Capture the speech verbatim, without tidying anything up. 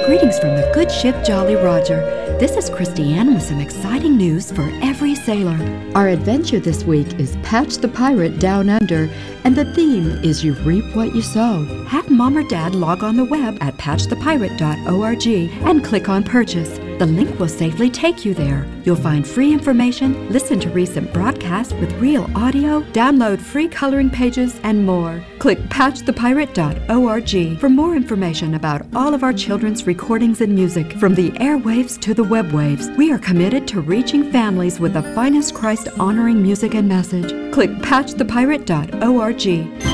Greetings from the good ship Jolly Roger. This is Christiane with some exciting news for every sailor. Our adventure this week is Patch the Pirate Down Under, and the theme is You Reap What You Sow. Have Mom or Dad log on the web at patch the pirate dot org and click on Purchase. The link will safely take you there. You'll find free information, listen to recent broadcasts with real audio, download free coloring pages, and more. Click patch the pirate dot org for more information about all of our children's recordings and music, from the airwaves to the web waves. We are committed to reaching families with the finest Christ-honoring music and message. Click patch the pirate dot org.